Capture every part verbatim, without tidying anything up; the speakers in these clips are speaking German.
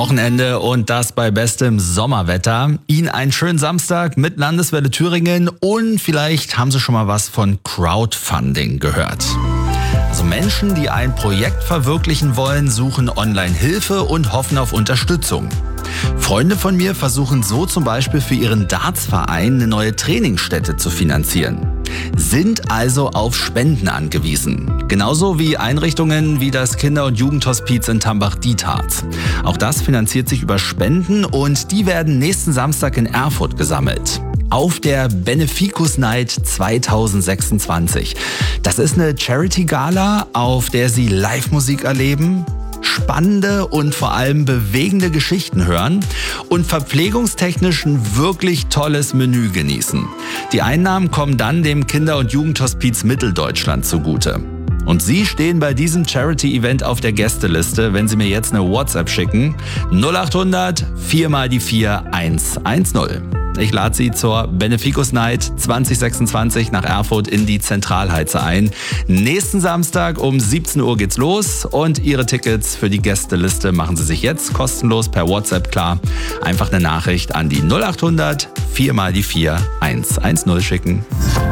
Wochenende und das bei bestem Sommerwetter. Ihnen einen schönen Samstag mit Landeswelle Thüringen und vielleicht haben Sie schon mal was von Crowdfunding gehört. Also Menschen, die ein Projekt verwirklichen wollen, suchen online Hilfe und hoffen auf Unterstützung. Freunde von mir versuchen so zum Beispiel für ihren Dartsverein eine neue Trainingsstätte zu finanzieren. Sind also auf Spenden angewiesen. Genauso wie Einrichtungen wie das Kinder- und Jugendhospiz in Tambach-Dietharz. Auch das finanziert sich über Spenden und die werden nächsten Samstag in Erfurt gesammelt. Auf der Beneficus Night zweitausendsechsundzwanzig. Das ist eine Charity-Gala, auf der Sie Live-Musik erleben, spannende und vor allem bewegende Geschichten hören und verpflegungstechnisch ein wirklich tolles Menü genießen. Die Einnahmen kommen dann dem Kinder- und Jugendhospiz Mitteldeutschland zugute. Und Sie stehen bei diesem Charity-Event auf der Gästeliste, wenn Sie mir jetzt eine WhatsApp schicken. null acht hundert vier mal die vier eins eins null. Ich lade Sie zur Beneficus Night zweitausendsechsundzwanzig nach Erfurt in die Zentralheize ein. Nächsten Samstag um siebzehn Uhr geht's los und Ihre Tickets für die Gästeliste machen Sie sich jetzt kostenlos per WhatsApp klar. Einfach eine Nachricht an die null acht hundert vier mal die vier eins eins null schicken.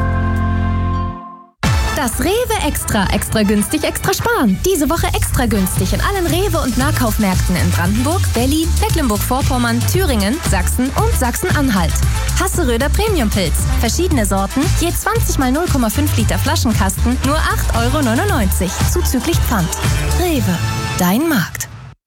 Das Rewe Extra. Extra günstig, extra sparen. Diese Woche extra günstig in allen Rewe- und Nahkaufmärkten in Brandenburg, Berlin, Mecklenburg-Vorpommern, Thüringen, Sachsen und Sachsen-Anhalt. Hasseröder Premiumpilz. Verschiedene Sorten, je zwanzig mal null Komma fünf Liter Flaschenkasten, nur acht Euro neunundneunzig. Zuzüglich Pfand. Rewe. Dein Markt.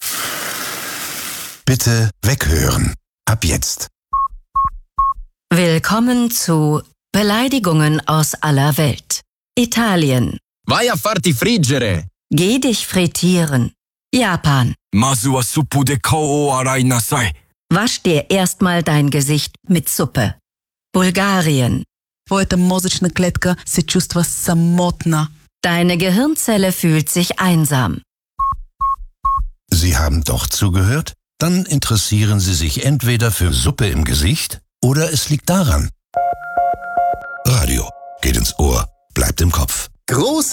Bitte weghören. Ab jetzt. Willkommen zu Beleidigungen aus aller Welt. Italien. Vai a farti friggere. Geh dich frittieren. Japan. Masu wa suppu de kao arai nasai. Wasch dir erstmal dein Gesicht mit Suppe. Bulgarien. Твоята мозъчна клетка се чувства самотна. Deine Gehirnzelle fühlt sich einsam. Sie haben doch zugehört? Dann interessieren Sie sich entweder für Suppe im Gesicht oder es liegt daran. Radio geht ins Ohr, bleibt im Kopf. Große